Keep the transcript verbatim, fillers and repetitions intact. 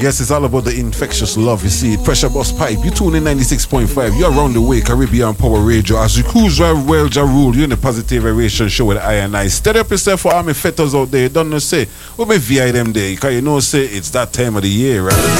guess it's all about the infectious love, you see. Pressure Boss Pipe, you tune in ninety-six point five. You're around the way, Caribbean Power Radio. As you cruise right well, Ja Rule, you're in the Positive Vibration Show with I and I. Steady up yourself for army fetters out there. Don't know say, what may V I them there? Because you know say it's that time of the year, right?